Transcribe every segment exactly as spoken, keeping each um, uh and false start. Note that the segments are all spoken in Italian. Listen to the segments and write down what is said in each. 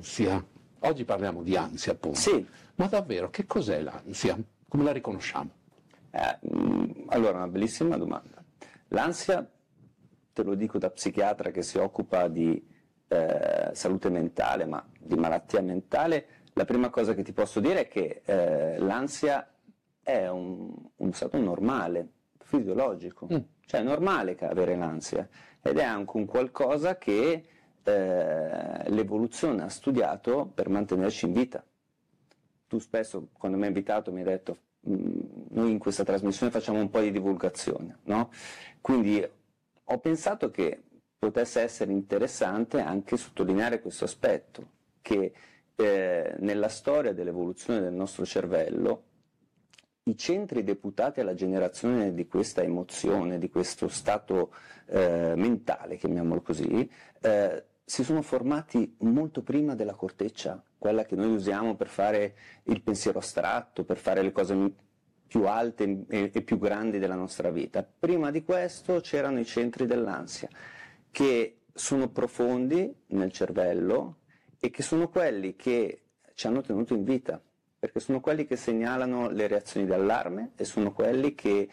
l'ansia? Oggi parliamo di ansia, appunto. Sì. Ma davvero, che cos'è l'ansia? Come la riconosciamo? Eh, allora, una bellissima domanda. L'ansia, te lo dico da psichiatra che si occupa di eh, salute mentale, ma di malattia mentale, la prima cosa che ti posso dire è che eh, l'ansia è un, un stato normale, fisiologico. Mm. Cioè è normale avere l'ansia ed è anche un qualcosa che eh, l'evoluzione ha studiato per mantenerci in vita. Tu spesso, quando mi hai invitato, mi hai detto noi in questa trasmissione facciamo un po' di divulgazione, no? Quindi ho pensato che potesse essere interessante anche sottolineare questo aspetto, che eh, nella storia dell'evoluzione del nostro cervello i centri deputati alla generazione di questa emozione, di questo stato eh, mentale, chiamiamolo così, eh, si sono formati molto prima della corteccia, quella che noi usiamo per fare il pensiero astratto, per fare le cose più alte e, e più grandi della nostra vita. Prima di questo c'erano i centri dell'ansia, che sono profondi nel cervello e che sono quelli che ci hanno tenuto in vita, perché sono quelli che segnalano le reazioni d'allarme e sono quelli che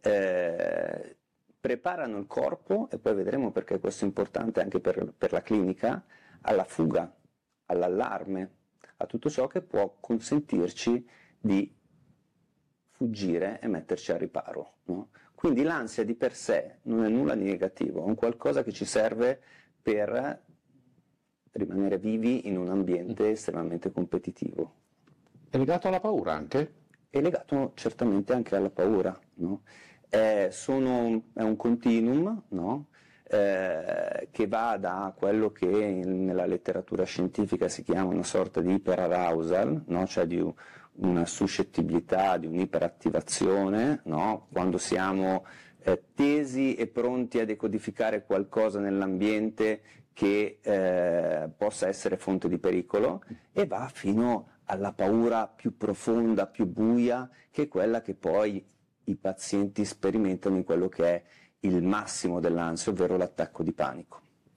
eh, preparano il corpo, e poi vedremo perché questo è importante anche per, per la clinica, alla fuga, all'allarme, a tutto ciò che può consentirci di fuggire e metterci a riparo, no? Quindi l'ansia di per sé non è nulla di negativo, è un qualcosa che ci serve per rimanere vivi in un ambiente estremamente competitivo. È legato alla paura anche? È legato certamente anche alla paura, no? È, sono, è un continuum, no? eh, che va da quello che in, nella letteratura scientifica si chiama una sorta di iperarousal, no? Cioè di un, una suscettibilità, di un'iperattivazione, no? Quando siamo eh, tesi e pronti a decodificare qualcosa nell'ambiente che eh, possa essere fonte di pericolo, e va fino alla paura più profonda, più buia, che è quella che poi i pazienti sperimentano in quello che è il massimo dell'ansia, ovvero l'attacco di panico.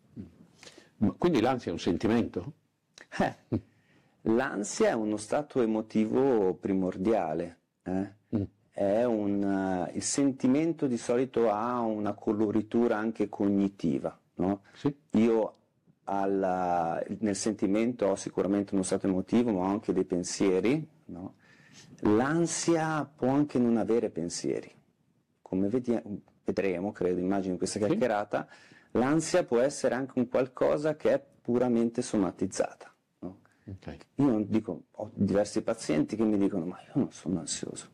Quindi l'ansia è un sentimento? Eh, l'ansia è uno stato emotivo primordiale, eh? mm. È un, uh, il sentimento di solito ha una coloritura anche cognitiva, no? Sì. Io alla, nel sentimento ho sicuramente uno stato emotivo, ma ho anche dei pensieri, no? L'ansia può anche non avere pensieri, come vediamo, vedremo, credo, immagino in questa chiacchierata, sì. L'ansia può essere anche un qualcosa che è puramente somatizzata, no? Okay. Io non dico, ho diversi pazienti che mi dicono ma io non sono ansioso,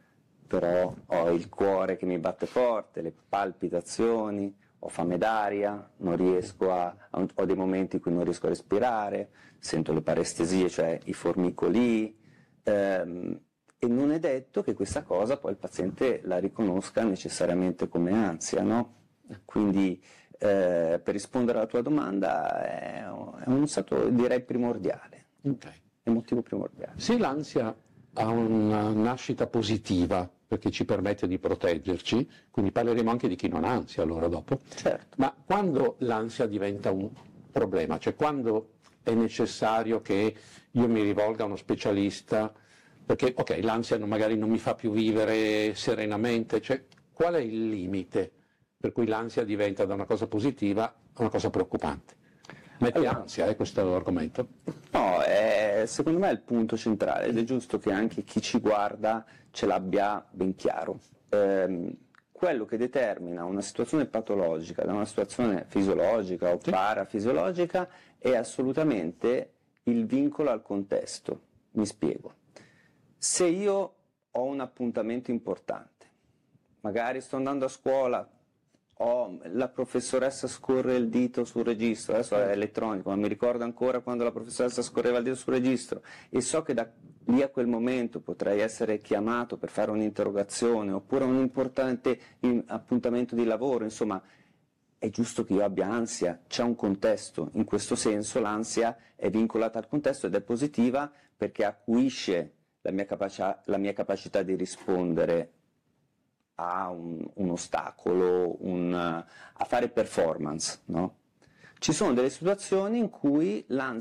però ho il cuore che mi batte forte, le palpitazioni, ho fame d'aria, non riesco a, ho dei momenti in cui non riesco a respirare, sento le parestesie, cioè i formicoli, ehm, e non è detto che questa cosa poi il paziente la riconosca necessariamente come ansia, no? Quindi eh, per rispondere alla tua domanda è, è un stato, direi, primordiale, okay. Emotivo primordiale. Se l'ansia ha una nascita positiva, perché ci permette di proteggerci, quindi parleremo anche di chi non ha ansia allora dopo, certo. Ma quando l'ansia diventa un problema, cioè quando è necessario che io mi rivolga a uno specialista, perché ok, l'ansia magari non mi fa più vivere serenamente, cioè qual è il limite per cui l'ansia diventa da una cosa positiva a una cosa preoccupante? Mette allora, ansia, eh, questo argomento? No, è, secondo me è il punto centrale ed è giusto che anche chi ci guarda ce l'abbia ben chiaro. Ehm, quello che determina una situazione patologica da una situazione fisiologica o sì. parafisiologica è assolutamente il vincolo al contesto. Mi spiego. Se io ho un appuntamento importante, magari sto andando a scuola, ho, la professoressa scorre il dito sul registro, adesso è elettronico, ma mi ricordo ancora quando la professoressa scorreva il dito sul registro e so che da lì a quel momento potrei essere chiamato per fare un'interrogazione oppure un importante appuntamento di lavoro, insomma è giusto che io abbia ansia, c'è un contesto, in questo senso l'ansia è vincolata al contesto ed è positiva perché acuisce la mia, capacia, la mia capacità di rispondere a un, un ostacolo, un, a fare performance, no? Ci sono delle situazioni in cui l'ansia